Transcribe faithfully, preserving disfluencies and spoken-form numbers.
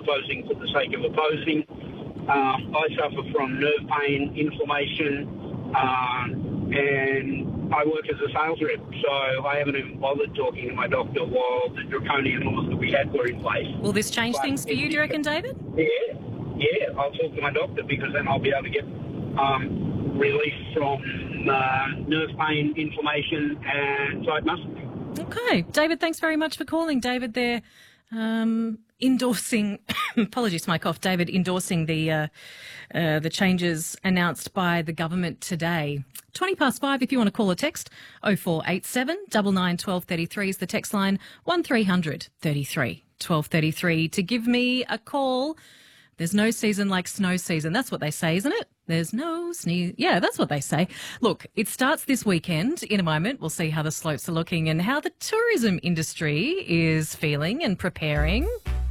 opposing for the sake of opposing. Um, I suffer from nerve pain, inflammation, um, and I work as a sales rep, so I haven't even bothered talking to my doctor while the draconian laws that we had were in place. Will this change But things for you, do you reckon, David? Yeah, yeah, I'll talk to my doctor because then I'll be able to get um, relief from uh, nerve pain, inflammation, and side muscle. Okay. David, thanks very much for calling. David there um, endorsing, apologies for my cough, David endorsing the uh, uh, the changes announced by the government today. twenty past five, if you want to call or text, oh four eight seven, nine nine, one two three three is the text line, one three hundred, thirty-three, twelve thirty-three to give me a call. There's no season like snow season. That's what they say, isn't it? There's no sneeze. Yeah, that's what they say. Look, it starts this weekend. In a moment, we'll see how the slopes are looking and how the tourism industry is feeling and preparing.